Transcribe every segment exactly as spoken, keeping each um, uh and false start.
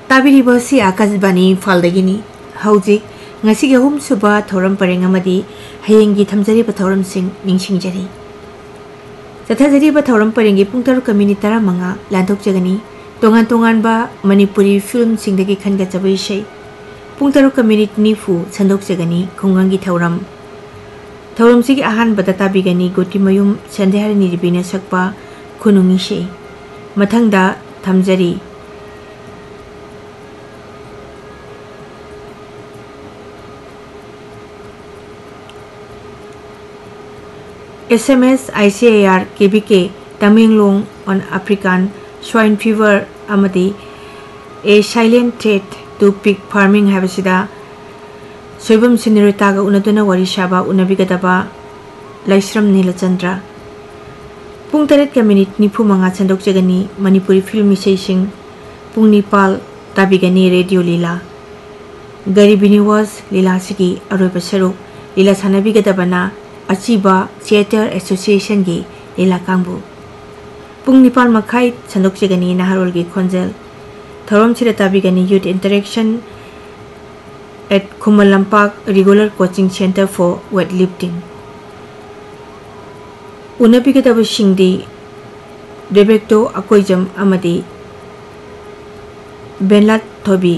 ताबिरिबसी Akashvani फालदगिनी हौजिक ngasi hum suba thoram pareng amadi hayengi thamjari ba thoram sing ningsingjari chathajari ba thoram parengi pungtaru community tara manga landok jagani tongan tongan ba manipuri film singdagi khanga chabai shei pungtaru community ni fu sandok jagani khongangi thoram thoram sigi ahan bata tabigani goti mayum sandehari ni ribina sakpa khunungi shei mathangda thamjari S M S I C A R K B K Tamenglong on African swine fever amadi a silent threat to pig farming habasida soibam siniritaga unaduna wari shaba unabigadaba Laisram Nilachandra pung taret community nifu manga chandok jagani Manipuri film ising pung nipal tabigani radio lila garibini was lila sigi aroba saruk lila sanabigadabana Achiba Theatre Association gi lila kangbu pung nipal makhai chandok jagani naharol gi khonjel thorom chira tabigani youth interaction at Kumalampak regular coaching center for weightlifting unabigatabu singdi Rebecto Akoijam amadi Benlat Thobi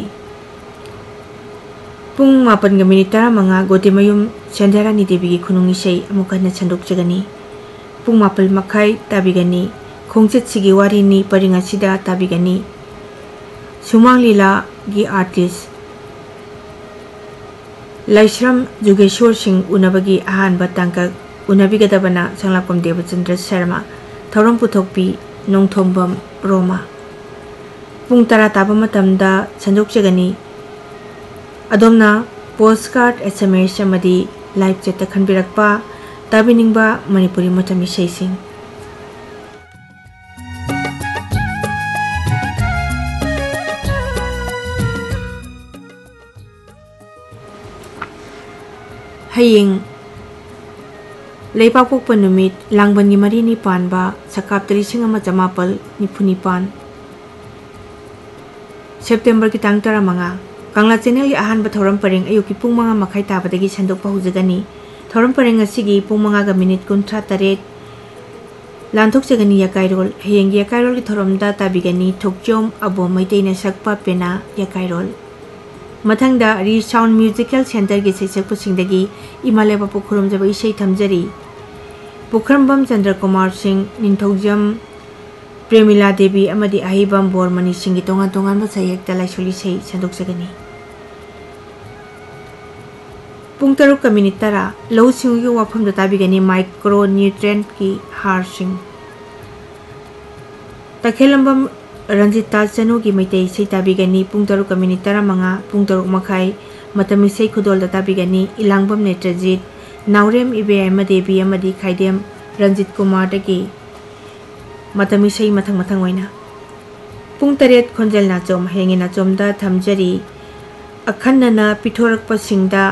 pung mapan ga minit tara manga gotimayum Chandara ni devi khunungi sei amukana chandok jagani pung mapal makhai tabigani khongchet sigi wari ni paringa sida tabigani sumang lila gi artist Laisram Jugeshwar Singh unabagi ahan batangka unabigadabana sanglapam Devachandra Sharma thorom puthokpi nongthombam Roma pung tara taba matamda chandok jagani adomna postcard S M S amadi live chat ta khanbirakpa tabiningba Manipuri matami seising haying leipak pokpa numit langban gi mari ni panba sakap tari singa ma jamapal nifuni pan September ki tang tara manga Kangla channel gi ahan ba thoram pareng ayuki pung manga makhai tabadagi sandok pa hujagani thoram pareng asigi pung manga ga minute kunthra taret lanthok jagani yakairol heyengi yakairol gi thoram da tabigani thokjom abo maiteina sakpa pena yakairol mathangda re sound musical center gi seisak pusingdagi imale ba pukhurum jaba isei thamjari Pukhrambam Chandra Kumar Singh Ningthogjam Premila Devi amadi ahibam bormani singi tongan tongan ba sayak talai soli sei sandok jagani pung taruk community tara low sing yu wafam da tabigani micro nutrient ki har sing takhelambam Ranjita Chanu gi maitei sei tabigani pung taruk community tara manga pung taruk makhai matami sei khudol da tabigani ilangbam Netrajit Naurem Ibe Amadevi amadi Khaidem Ranjit Kumar dagi matami sei mathang mathang waina pung taret khonjel na chom hengi na chom da thamjari akhanna na pithorak pasingda